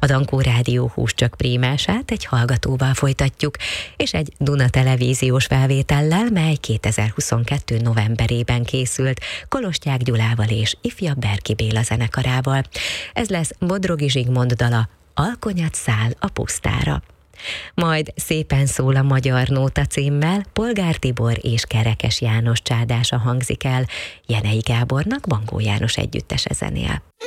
Dankó Rádió Hús csak prímását egy hallgatóval folytatjuk, és egy Duna televíziós felvétellel, mely 2022. novemberében készült Kolostyák Gyulával és ifjabb Berki Béla zenekarával. Ez lesz Bodrogi Zsigmond dala Alkonyat száll a pusztára. Majd Szépen szól a magyar nóta címmel Polgár Tibor és Kerekes János csádása hangzik el, Jenei Gábornak Bangó János együttese zenél.